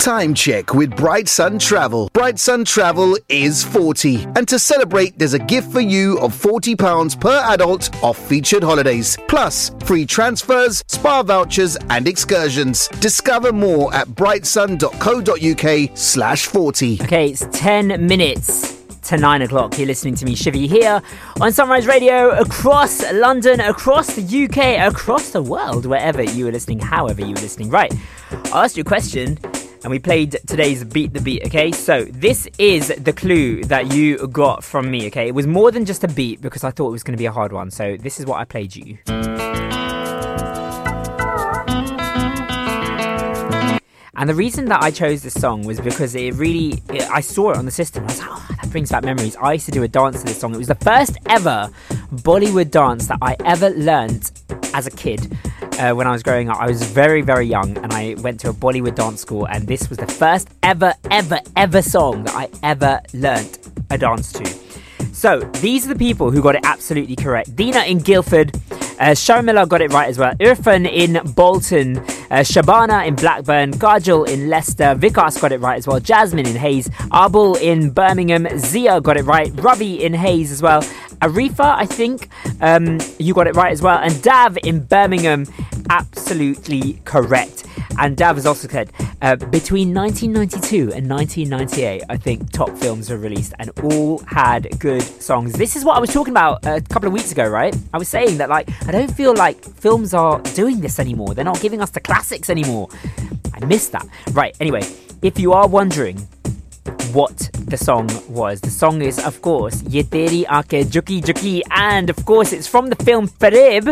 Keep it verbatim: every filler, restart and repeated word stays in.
time check with Bright Sun Travel. Bright Sun Travel is forty. And to celebrate, there's a gift for you of forty pounds per adult off featured holidays. Plus, free transfers, spa vouchers and excursions. Discover more at brightsun.co.uk slash 40. Okay, it's ten minutes to nine o'clock. You're listening to me, Shivy, here on Sunrise Radio, across London, across the U K, across the world, wherever you were listening, however you were listening. Right, I asked you a question and we played today's Beat the Beat, okay? So this is the clue that you got from me, okay? It was more than just a beat because I thought it was going to be a hard one. So this is what I played you. And the reason that I chose this song was because it really, it, I saw it on the system. I was like, oh, that brings back memories. I used to do a dance to this song. It was the first ever Bollywood dance that I ever learnt as a kid. Uh, when I was growing up, I was very, very young, and I went to a Bollywood dance school, and this was the first ever, ever, ever song that I ever learnt a dance to. So, these are the people who got it absolutely correct. Dina in Guildford, uh, Sharmila got it right as well, Irfan in Bolton, uh, Shabana in Blackburn, Kajal in Leicester, Vikas got it right as well, Jasmine in Hayes, Abul in Birmingham, Zia got it right, Ravi in Hayes as well, Arifa, I think, um, you got it right as well, and Dav in Birmingham, absolutely correct. And Dav has also said, uh, between nineteen ninety-two and nineteen ninety-eight, I think top films were released and all had good songs. This is what I was talking about a couple of weeks ago, right? I was saying that, like, I don't feel like films are doing this anymore. They're not giving us the classics anymore. I miss that. Right, anyway, if you are wondering what the song was, the song is, of course, Ye Teri Aankhein Jhuki Jhuki, and of course it's from the film Fareeb.